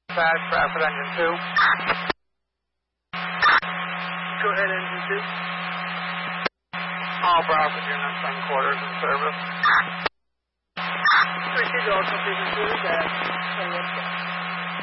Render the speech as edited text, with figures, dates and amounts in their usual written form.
Dispatch, Bradford Engine 2. Go ahead, Engine 2. All Bradford units and quarters in service. Received all completion 2,